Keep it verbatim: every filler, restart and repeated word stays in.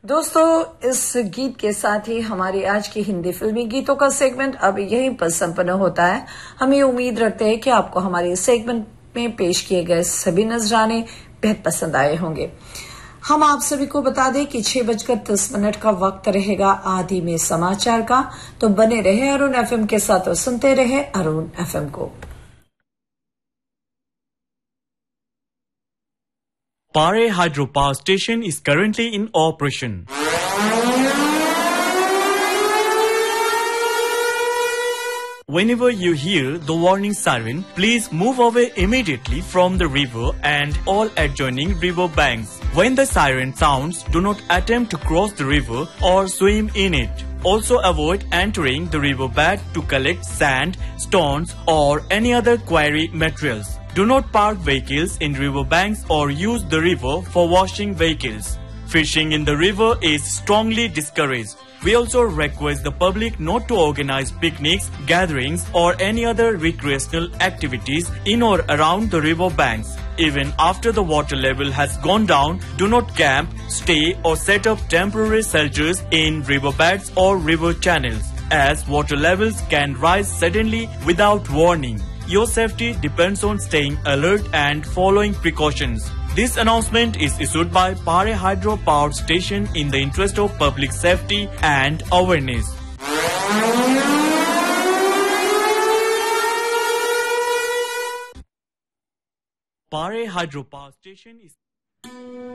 दोस्तों, इस गीत के साथ ही हमारी आज की हिंदी फिल्मी गीतों का सेगमेंट अब यहीं पर संपन्न होता है। हम ये उम्मीद रखते हैं कि आपको हमारे सेगमेंट में पेश किए गए सभी नजराने बेहद पसंद आए होंगे। हम आप सभी को बता दें कि छह बजकर दस मिनट का वक्त रहेगा आदि में समाचार का, तो बने रहे अरुण एफएम के साथ और सुनते रहे अरुण एफएम को। Pare Hydropower Station is currently in operation. Whenever you hear the warning siren, please move away immediately from the river and all adjoining river banks. When the siren sounds, do not attempt to cross the river or swim in it. Also avoid entering the riverbed to collect sand, stones or any other quarry materials. Do not park vehicles in riverbanks or use the river for washing vehicles. Fishing in the river is strongly discouraged. We also request the public not to organize picnics, gatherings or any other recreational activities in or around the river banks. Even after the water level has gone down, do not camp, stay or set up temporary shelters in riverbeds or river channels, as water levels can rise suddenly without warning. Your safety depends on staying alert and following precautions. This announcement is issued by Pare Hydro Power Station in the interest of public safety and awareness. Pare Hydro Power Station is